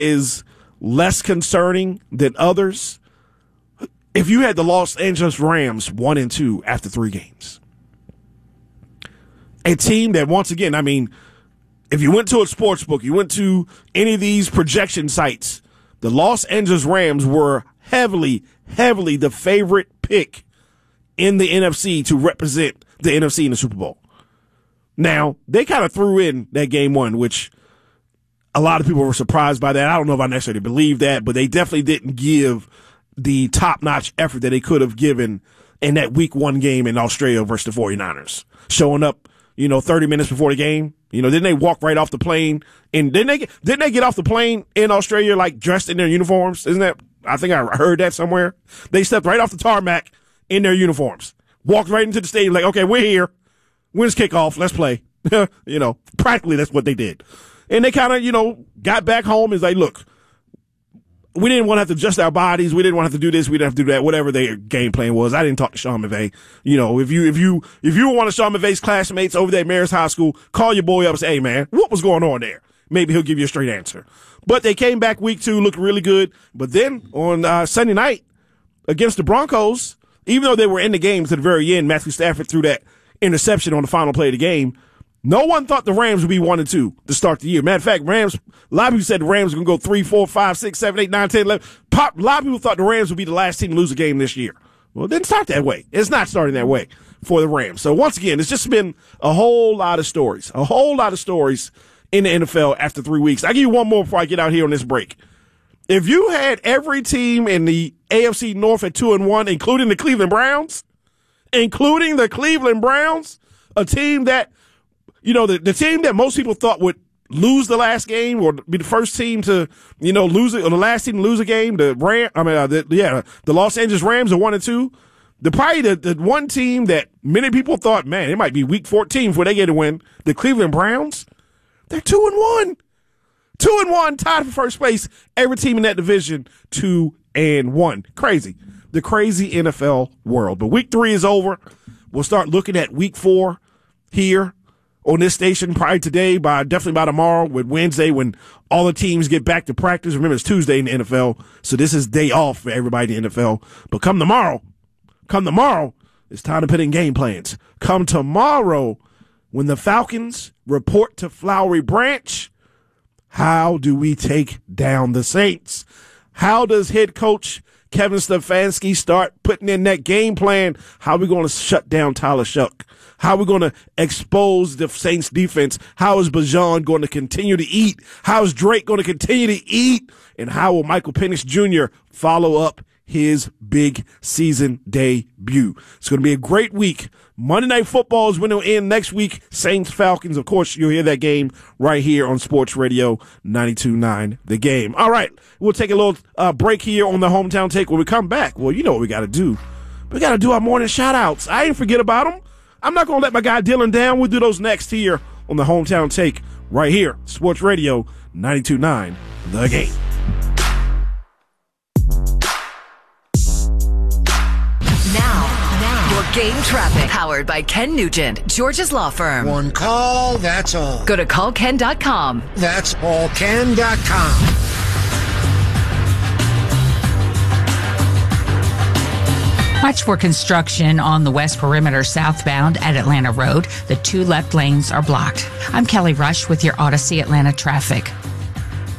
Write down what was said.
is less concerning than others. If you had the Los Angeles Rams 1-2 after 3 games, a team that, once again, I mean, if you went to a sports book, you went to any of these projection sites, the Los Angeles Rams were heavily the favorite pick in the NFC to represent the NFC in the Super Bowl. Now, they kind of threw in that game 1, which a lot of people were surprised by that. I don't know if I necessarily believe that, but they definitely didn't give the top-notch effort that they could have given in that week 1 game in Australia versus the 49ers. Showing up, 30 minutes before the game. Didn't they walk right off the plane? And didn't they get off the plane in Australia, like, dressed in their uniforms? Isn't that, I think I heard that somewhere. They stepped right off the tarmac in their uniforms. Walked right into the stadium like, okay, we're here. When's kickoff? Let's play. Practically that's what they did. And they kind of, got back home. It's like, look, we didn't want to have to adjust our bodies. We didn't want to have to do this. We didn't have to do that. Whatever their game plan was. I didn't talk to Sean McVay. If you were one of Sean McVay's classmates over there at Marist High School, call your boy up and say, hey, man, what was going on there? Maybe he'll give you a straight answer. But they came back week 2, looked really good. But then on Sunday night against the Broncos, even though they were in the game to the very end, Matthew Stafford threw that interception on the final play of the game. No one thought the Rams would be 1-2 to start the year. Matter of fact, a lot of people said the Rams were going to go 3, 4, 5, 6, 7, 8, 9, 10, 11. A lot of people thought the Rams would be the last team to lose a game this year. Well, it didn't start that way. It's not starting that way for the Rams. So once again, it's just been a whole lot of stories in the NFL after 3 weeks. I'll give you one more before I get out here on this break. If you had every team in the AFC North at 2-1, including the Cleveland Browns, a team that, the team that most people thought would lose the last game or be the first team to, lose it, or the last team to lose a game, the Los Angeles Rams are 1-2. The one team that many people thought, man, it might be week 14 before they get a win, the Cleveland Browns, they're 2-1. 2-1, tied for first place. Every team in that division, 2-1. Crazy. The crazy NFL world. But week 3 is over. We'll start looking at week 4 here on this station probably today, definitely by tomorrow, with Wednesday when all the teams get back to practice. Remember, it's Tuesday in the NFL, so this is day off for everybody in the NFL. But come tomorrow, it's time to put in game plans. Come tomorrow, when the Falcons report to Flowery Branch, how do we take down the Saints? How does head coach Kevin Stefanski start putting in that game plan? How are we going to shut down Tyler Shuck? How are we going to expose the Saints defense? How is Bijan going to continue to eat? How is Drake going to continue to eat? And how will Michael Penix Jr. follow up his big season debut? It's going to be a great week. Monday Night Football is when it'll end next week. Saints, Falcons. Of course, you'll hear that game right here on Sports Radio 92.9 The Game. All right, we'll take a little break here on the Hometown Take. When we come back, well, you know what we got to do. We got to do our morning shout-outs. I ain't forget about them. I'm not going to let my guy Dylan down. We'll do those next here on the Hometown Take right here, Sports Radio 92.9 The Game. Game traffic, powered by Ken Nugent, George's Law Firm. One call, that's all. Go to callken.com. That's allken.com. Watch for construction on the West Perimeter southbound at Atlanta Road. The 2 left lanes are blocked. I'm Kelly Rush with your Odyssey Atlanta traffic.